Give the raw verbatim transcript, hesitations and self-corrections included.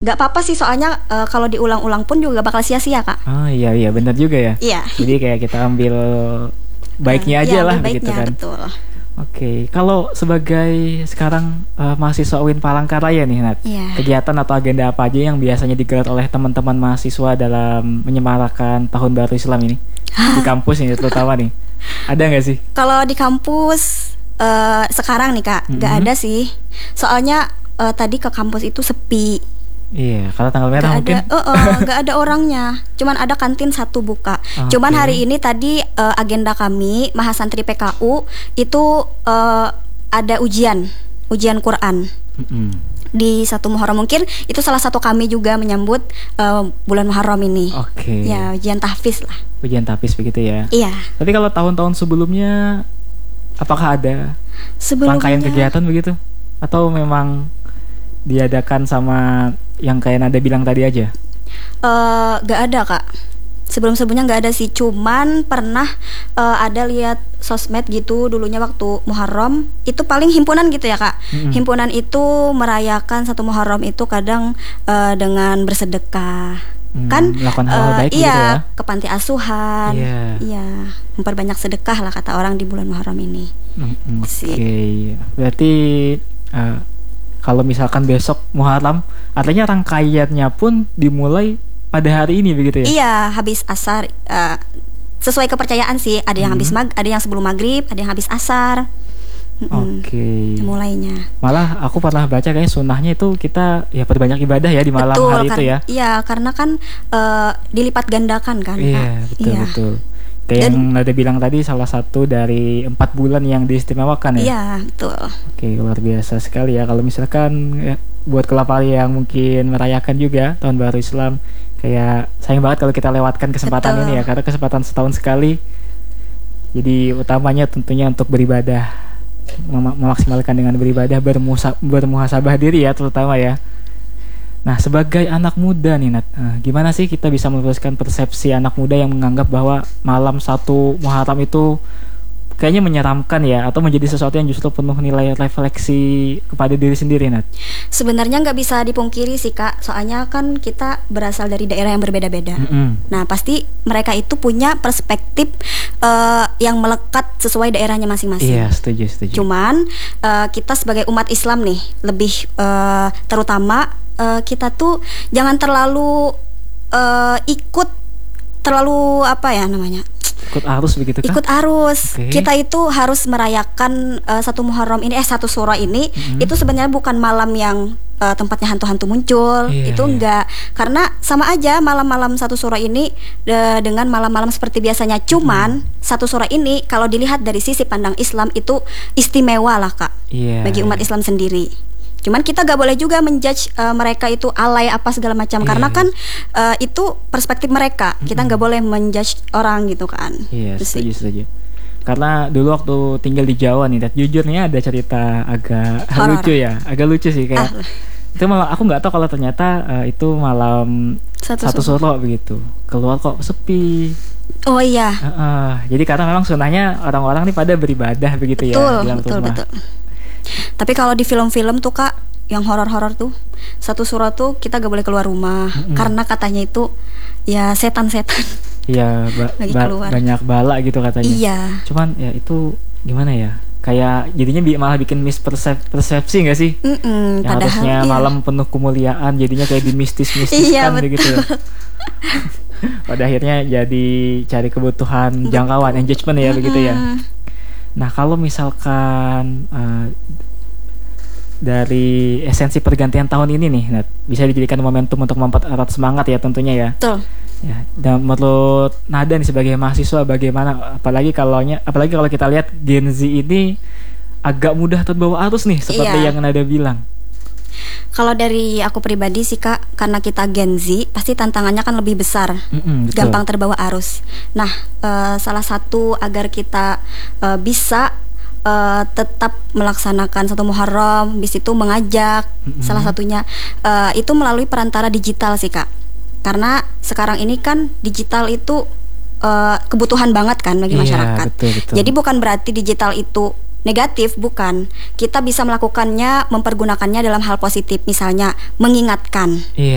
nggak apa-apa sih, soalnya uh, kalau diulang-ulang pun juga bakal sia-sia Kak. Oh iya iya benar juga ya. Iya. Jadi kayak kita ambil baiknya uh, aja iya, lah baiknya, begitu kan. Betul. Oke, kalau sebagai sekarang uh, mahasiswa U I N Palangkaraya nih Nat, yeah. kegiatan atau agenda apa aja yang biasanya digelar oleh teman-teman mahasiswa dalam menyemarakan Tahun Baru Islam ini di kampus ini terutama nih, ada nggak sih? Kalau di kampus uh, sekarang nih Kak, nggak mm-hmm. ada sih, soalnya uh, tadi ke kampus itu sepi. Iya, karena tanggal merah gak mungkin. Ada, uh, uh, gak ada orangnya. Cuman ada kantin satu buka. Okay. Cuman hari ini tadi uh, agenda kami Mahasantri P K U itu uh, ada ujian, ujian Quran mm-hmm. di satu Muharram. Mungkin itu salah satu kami juga menyambut uh, bulan Muharram ini. Oke. Okay. Ya, ujian tahfiz lah. Ujian tahfiz begitu ya. Iya. Tapi kalau tahun-tahun sebelumnya, apakah ada sebelumnya rangkaian kegiatan begitu? Atau memang diadakan sama yang kayak Nada bilang tadi aja? Uh, gak ada Kak. Sebelum-sebelumnya gak ada sih. Cuman pernah uh, ada lihat sosmed gitu dulunya waktu Muharram. Itu paling himpunan gitu ya Kak. Mm-hmm. Himpunan itu merayakan satu Muharram itu kadang uh, dengan bersedekah. Hmm, kan melakukan hal uh, baik iya, gitu ya. Ke panti asuhan. Yeah. Iya, memperbanyak sedekah lah kata orang di bulan Muharram ini. Mm-hmm. Oke. Okay. Berarti uh, kalau misalkan besok Muharram, artinya rangkaiannya pun dimulai pada hari ini begitu ya? Iya, habis asar. Uh, sesuai kepercayaan sih. Ada yang hmm. habis mag, ada yang sebelum maghrib, ada yang habis asar. Oke. Okay. Mulainya. Malah aku pernah baca kayaknya sunnahnya itu kita ya perbanyak ibadah ya di malam betul, hari kan, itu ya. Iya, karena kan uh, dilipat gandakan kan. Iya, Kak? betul iya. betul. Kayak Dan, yang Nada bilang tadi salah satu dari empat bulan yang diistimewakan ya. Iya betul. Oke, luar biasa sekali ya. Kalau misalkan ya, buat kelapa yang mungkin merayakan juga Tahun Baru Islam, kayak sayang banget kalau kita lewatkan kesempatan betul. ini ya, karena kesempatan setahun sekali. Jadi utamanya tentunya untuk beribadah, mem- memaksimalkan dengan beribadah, bermusa- bermuhasabah diri ya terutama ya. Nah, sebagai anak muda nih Nat, uh, gimana sih kita bisa meluruskan persepsi anak muda yang menganggap bahwa malam satu Muharram itu kayaknya menyeramkan ya, atau menjadi sesuatu yang justru penuh nilai refleksi kepada diri sendiri Nat? Sebenarnya nggak bisa dipungkiri sih Kak, soalnya kan kita berasal dari daerah yang berbeda-beda. Mm-hmm. Nah, pasti mereka itu punya perspektif uh, yang melekat sesuai daerahnya masing-masing. Iya, setuju, setuju. Cuman uh, kita sebagai umat Islam nih, lebih uh, terutama Uh, kita tuh jangan terlalu uh, ikut terlalu apa ya namanya ikut arus begitu kan? Ikut arus. Okay. Kita itu harus merayakan uh, satu Muharram ini eh satu Syura ini mm-hmm. itu sebenarnya bukan malam yang uh, tempatnya hantu-hantu muncul. Yeah, itu yeah. enggak. Karena sama aja malam-malam satu Syura ini de- dengan malam-malam seperti biasanya. Cuman mm. satu Syura ini kalau dilihat dari sisi pandang Islam itu istimewa lah Kak. Yeah. Bagi umat Islam sendiri. Cuman kita gak boleh juga menjudge uh, mereka itu alay apa segala macam. Yeah. Karena kan uh, itu perspektif mereka. Kita mm-hmm. gak boleh menjudge orang gitu kan. Iya, yeah, setuju, setuju. Karena dulu waktu tinggal di Jawa nih, dat, jujurnya ada cerita agak Horror. lucu ya. Agak lucu sih kayak ah. Itu malah aku gak tahu kalau ternyata uh, itu malam Satu, satu Suro begitu. Keluar kok sepi. Oh iya. uh, uh, Jadi karena memang sunahnya orang-orang nih pada beribadah begitu betul, ya. Betul, betul, betul. Tapi kalau di film-film tuh Kak, yang horor-horor tuh satu Syura tuh kita gak boleh keluar rumah mm-hmm. karena katanya itu ya setan-setan. Iya, ba- ba- banyak bala gitu katanya. Iya. Cuman ya itu gimana ya? Kayak jadinya bi- malah bikin mispersepsi nggak sih? Mm-mm, yang padahal, harusnya iya. malam penuh kemuliaan jadinya kayak dimistis-mistiskan iya, begitu ya. Pada akhirnya jadi cari kebutuhan betul. Jangkauan, engagement ya mm-hmm. begitu ya. Nah, kalau misalkan uh, dari esensi pergantian tahun ini nih, Nat, bisa dijadikan momentum untuk mempererat semangat ya tentunya ya. Betul. Ya, dan menurut Nada nih sebagai mahasiswa bagaimana? Apalagi kalau apalagi kalau kita lihat Gen Z ini agak mudah terbawa arus nih seperti iya. yang Nada bilang. Kalau dari aku pribadi sih Kak, karena kita Gen Z, pasti tantangannya kan lebih besar, Mm-mm, gampang terbawa arus. Nah, uh, salah satu agar kita uh, bisa uh, tetap melaksanakan satu Muharram, bis itu mengajak, mm-hmm. salah satunya uh, itu melalui perantara digital sih Kak. Karena sekarang ini kan digital itu uh, kebutuhan banget kan bagi iya, masyarakat. Betul, betul. Jadi bukan berarti digital itu negatif, bukan. Kita bisa melakukannya, mempergunakannya dalam hal positif, misalnya mengingatkan. Iya.